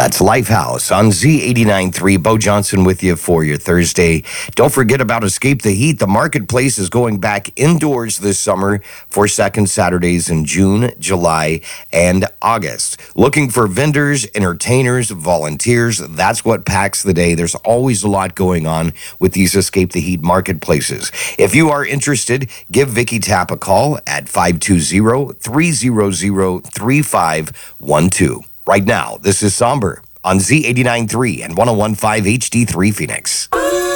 That's Lifehouse on Z89.3. Bo Johnson with you for your Thursday. Don't forget about Escape the Heat. The marketplace is going back indoors this summer for second Saturdays in June, July, and August. Looking for vendors, entertainers, volunteers. That's what packs the day. There's always a lot going on with these Escape the Heat marketplaces. If you are interested, give Vicky Tapp a call at 520-300-3512. Right now, this is Somber on Z89.3 and 101.5 HD3 Phoenix.